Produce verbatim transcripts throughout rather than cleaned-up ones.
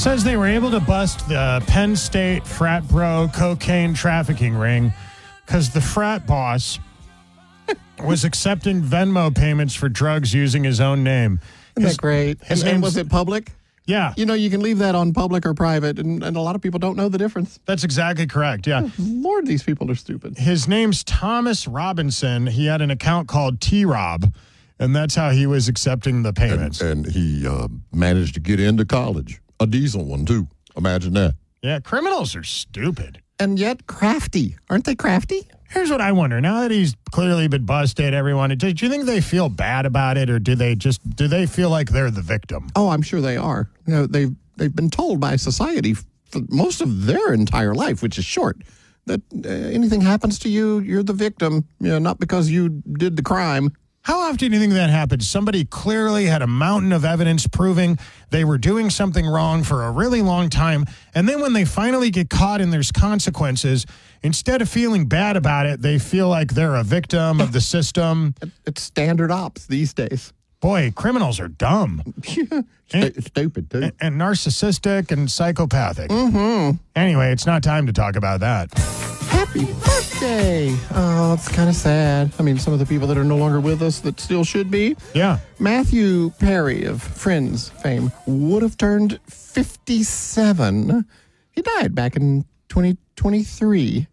says they were able to bust the Penn State frat bro cocaine trafficking ring because the frat boss was accepting Venmo payments for drugs using his own name. Isn't His, that great? his And, and name's- was it public? Yeah. You know, you can leave that on public or private, and, and a lot of people don't know the difference. That's exactly correct. Yeah. Lord, these people are stupid. His name's Thomas Robinson. He had an account called T-Rob, and that's how he was accepting the payments. And, and he uh, managed to get into college. A diesel one, too. Imagine that. Yeah, criminals are stupid. And yet crafty. Aren't they crafty? Here's what I wonder. Now that he's clearly been busted, everyone, do you think they feel bad about it, or do they just do they feel like they're the victim? Oh, I'm sure they are. You know, they've, they've been told by society for most of their entire life, which is short, that uh, anything happens to you, you're the victim, you know, not because you did the crime. How often do you think that happens? Somebody clearly had a mountain of evidence proving they were doing something wrong for a really long time, and then when they finally get caught and there's consequences, instead of feeling bad about it, they feel like they're a victim of the system. It's standard ops these days. Boy, criminals are dumb. St- stupid, too. And, and narcissistic and psychopathic. Mm-hmm. Anyway, it's not time to talk about that. Happy birthday! Oh, it's kind of sad. I mean, some of the people that are no longer with us that still should be. Yeah. Matthew Perry of Friends fame would have turned fifty-seven. He died back in twenty twenty-three.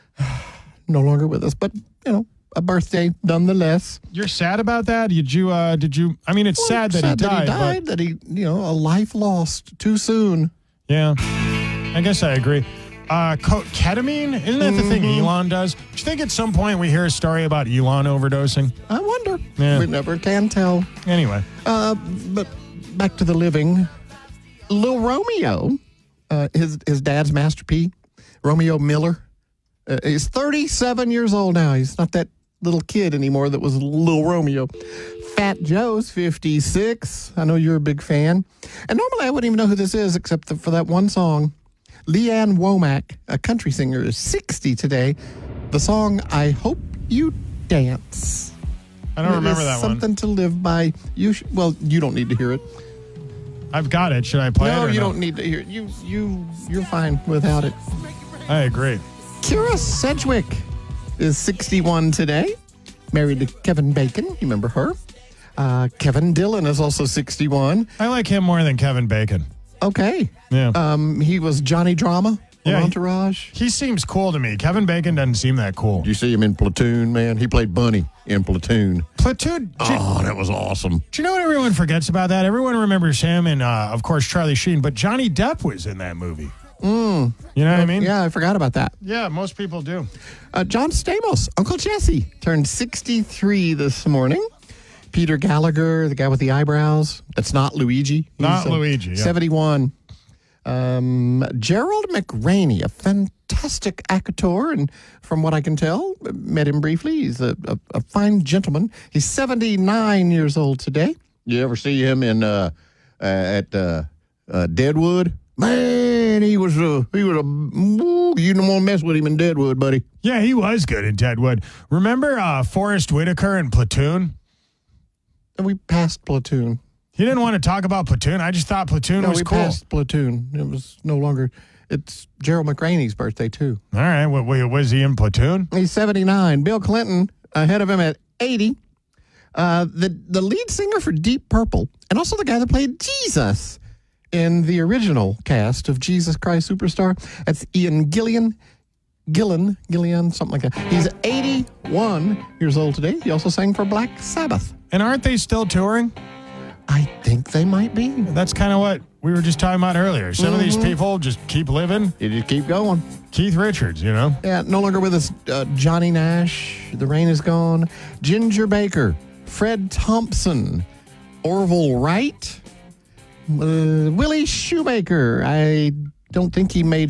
No longer with us, but, you know, a birthday nonetheless. You're sad about that? Did you, uh, did you, I mean, it's Well, sad that sad he died. That he died, but, that he, you know, a life lost too soon. yeah. I guess I agree. Uh, co- ketamine? Isn't that the thing Elon does? Do you think at some point we hear a story about Elon overdosing? I wonder. Yeah. We never can tell. Anyway. Uh, but back to the living. Lil Romeo, uh, his his dad's Master P, Romeo Miller, uh, he's thirty-seven years old now. He's not that little kid anymore that was Lil Romeo. Fat Joe's fifty-six. I know you're a big fan. And normally I wouldn't even know who this is except for that one song. Leanne Womack, a country singer, is sixty today. The song, I Hope You Dance. I don't It remember is that something one. to live by. You sh- Well, you don't need to hear it. I've got it. Should I play no, it? or you don't need to hear it. You, you, you're fine without it. I agree. Kira Sedgwick is sixty-one today. Married to Kevin Bacon. You remember her? Uh, Kevin Dillon is also sixty-one. I like him more than Kevin Bacon. Okay. Yeah. Um, he was Johnny Drama on Yeah, he- Entourage. He seems cool to me. Kevin Bacon doesn't seem that cool. Did you see him in Platoon, man? He played Bunny in Platoon. Platoon. Do, Oh, that was awesome. do you know what everyone forgets about that? Everyone remembers him and, uh, of course, Charlie Sheen, but Johnny Depp was in that movie. Mm. You know what I mean? Yeah, I forgot about that. Yeah, most people do. Uh, John Stamos, Uncle Jesse, turned sixty-three this morning. Peter Gallagher, the guy with the eyebrows. That's not Luigi. He's, Not uh, Luigi, yeah. seventy-one. Um, Gerald McRaney, a fantastic actor, and from what I can tell, met him briefly. He's a, a, a fine gentleman. He's seventy-nine years old today. You ever see him in uh, uh, at uh, uh, Deadwood? Man, he was a he was a ooh, you don't want to mess with him in Deadwood, buddy. Yeah, he was good in Deadwood. Remember uh, Forrest Whitaker in Platoon? And we passed Platoon. He didn't want to talk about Platoon. I just thought Platoon No, was we cool. passed Platoon. It was no longer. It's Gerald McRaney's birthday, too. All right. What, wait, was he in Platoon? He's seventy-nine. Bill Clinton ahead of him at eighty. Uh, the, the lead singer for Deep Purple, and also the guy that played Jesus in the original cast of Jesus Christ Superstar. That's Ian Gillian. Gillen, Gillian, something like that. He's eighty-one years old today. He also sang for Black Sabbath. And aren't they still touring? I think they might be. That's kind of what we were just talking about earlier. Some of these people just keep living. You just keep going. Keith Richards, you know? Yeah, no longer with us. Uh, Johnny Nash, The Rain Is Gone. Ginger Baker, Fred Thompson, Orville Wright, uh, Willie Shoemaker. I don't think he made